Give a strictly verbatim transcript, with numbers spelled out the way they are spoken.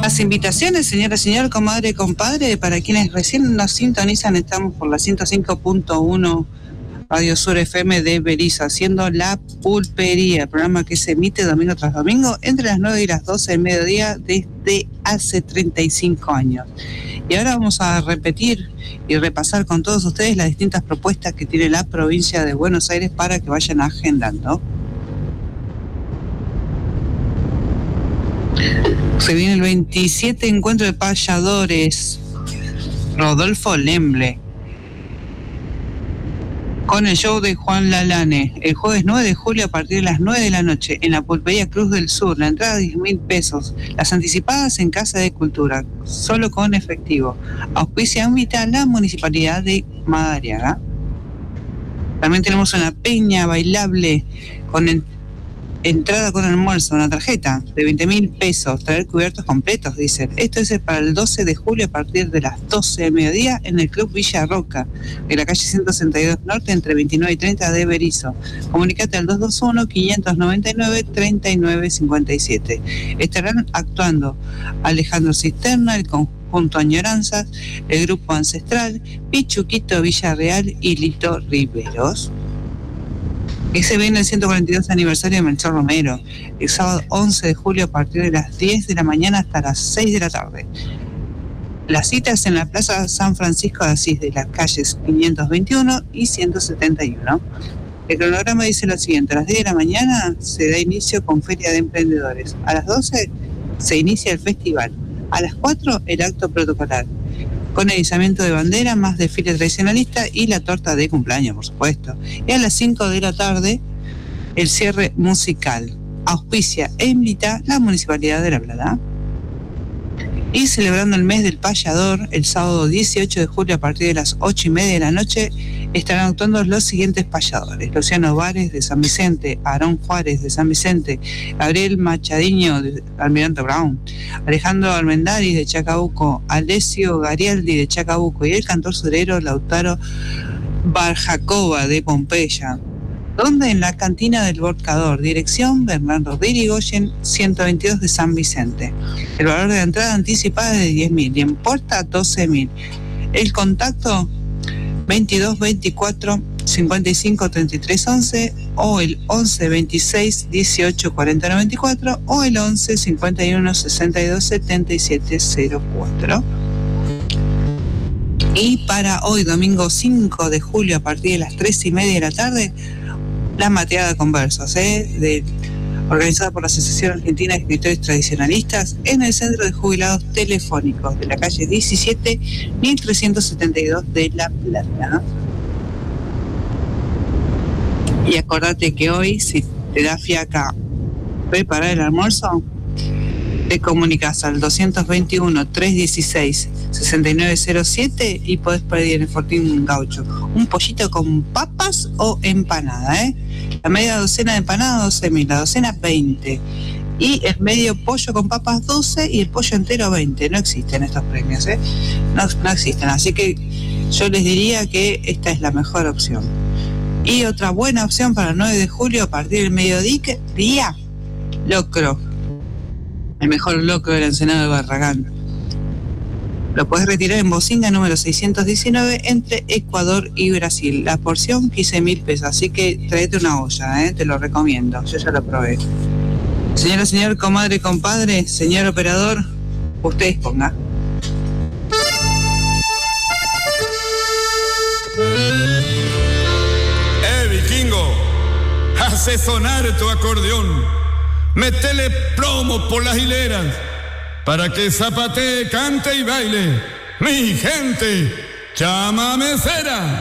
Las invitaciones, señora, señor, comadre, compadre, para quienes recién nos sintonizan, estamos por la ciento cinco punto uno Radio Sur F M de Berizo, haciendo La Pulpería, programa que se emite domingo tras domingo entre las nueve y las doce del mediodía desde hace treinta y cinco años. Y ahora vamos a repetir y repasar con todos ustedes las distintas propuestas que tiene la provincia de Buenos Aires para que vayan agendando. Se viene el veintisiete Encuentro de Payadores Rodolfo Lemble, con el show de Juan Lalane, el jueves nueve de julio a partir de las nueve de la noche en la Pulpería Cruz del Sur. La entrada diez mil pesos, las anticipadas en Casa de Cultura, solo con efectivo. Auspicia invita a la Municipalidad de Madariaga. También tenemos una peña bailable con el entrada con almuerzo, una tarjeta de veinte mil pesos, traer cubiertos completos, dicen. Esto es para el doce de julio a partir de las doce de mediodía en el Club Villa Roca, en la calle ciento sesenta y dos Norte, entre veintinueve y treinta de Berizo. Comunicate al dos dos uno, cinco nueve nueve, tres nueve cinco siete. Estarán actuando Alejandro Cisterna, el conjunto Añoranzas, el grupo Ancestral, Pichuquito Villarreal y Lito Riveros. Que se viene el ciento cuarenta y dos aniversario de Melchor Romero, el sábado once de julio a partir de las diez de la mañana hasta las seis de la tarde. Las citas en la Plaza San Francisco de Asís de las calles quinientos veintiuno y ciento setenta y uno. El cronograma dice lo siguiente: a las diez de la mañana se da inicio con Feria de Emprendedores, a las doce se inicia el festival, a las cuatro el acto protocolar, con el izamiento de bandera, más desfile tradicionalista y la torta de cumpleaños, por supuesto. Y a las cinco de la tarde, el cierre musical. Auspicia e invita la Municipalidad de La Plata. Y celebrando el mes del payador, el sábado dieciocho de julio a partir de las ocho y media de la noche, estarán actuando los siguientes payadores: Luciano Vares de San Vicente, Aarón Juárez de San Vicente, Gabriel Machadiño de Almirante Brown, Alejandro Armendáriz de Chacabuco, Alessio Garialdi de Chacabuco y el cantor surero Lautaro Barjacoba de Pompeya. Donde en la cantina del Volcador, dirección Bernardo de Irigoyen, ciento veintidós de San Vicente. El valor de la entrada anticipada es de diez mil y en puerta doce mil. El contacto veintidós veinticuatro cincuenta y cinco treinta y tres once o el once veintiséis dieciocho cuarenta noventa y cuatro o el once cincuenta y uno sesenta y dos setenta y siete cero cuatro. Y para hoy, domingo cinco de julio, a partir de las tres y media de la tarde, la mateada con versos, ¿eh? de, organizada por la Asociación Argentina de Escritores Tradicionalistas, en el Centro de Jubilados Telefónicos de la calle diecisiete mil trescientos setenta y dos de La Plata. Y acordate que hoy, si te da fiaca preparar el almuerzo, te comunicas al doscientos veintiuno, trescientos dieciséis, sesenta y nueve cero siete y podés pedir en el Fortín Gaucho un pollito con papas o empanada, ¿eh? La media docena de empanadas doce mil, la docena veinte. Y el medio pollo con papas doce y el pollo entero veinte. No existen estos premios, ¿eh? No, no existen. Así que yo les diría que esta es la mejor opción. Y otra buena opción para el nueve de julio a partir del mediodía, locro. El mejor locro del Ensenado de Barragán. Lo puedes retirar en Bocinga número seiscientos diecinueve entre Ecuador y Brasil. La porción quince mil pesos, así que tráete una olla, ¿eh? Te lo recomiendo, yo ya lo probé. Señora, señor, comadre, compadre, señor operador, usted exponga. ¡Eh, vikingo! Hace sonar tu acordeón. Métele plomo por las hileras para que zapatee, cante y baile. Mi gente, chamamecera.